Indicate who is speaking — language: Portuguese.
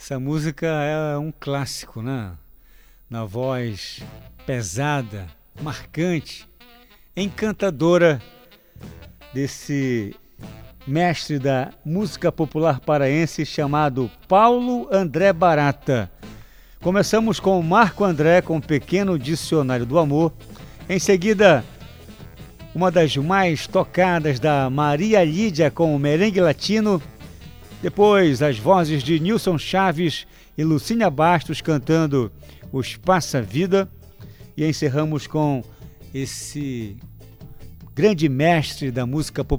Speaker 1: Essa música é um clássico, né? Na voz pesada, marcante, encantadora desse mestre da música popular paraense chamado Paulo André Barata. Começamos com o Marco André com o Pequeno Dicionário do Amor. Em seguida, uma das mais tocadas da Maria Lídia com o Merengue Latino. Depois, as vozes de Nilson Chaves e Lucília Bastos cantando Os Passa-Vida. E encerramos com esse grande mestre da música popular